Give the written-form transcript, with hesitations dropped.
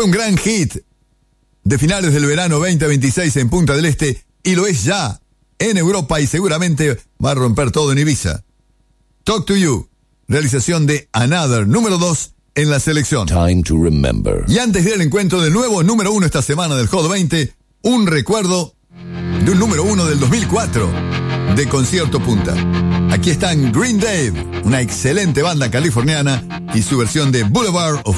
un gran hit de finales del verano 2026 en Punta del Este y lo es ya en Europa y seguramente va a romper todo en Ibiza. Talk to You, realización de Another, número 2 en la selección. Time to remember. Y antes de ir al encuentro del nuevo número 1 esta semana del Hot 20, un recuerdo de un número 1 del 2004 de Concierto Punta. Aquí están Green Day, una excelente banda californiana y su versión de Boulevard of